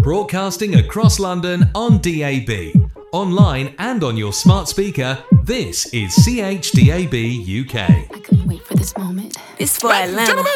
Broadcasting across London on DAB, online and on your smart speaker, this is CHDAB UK. I couldn't wait for this moment. It's for Atlanta.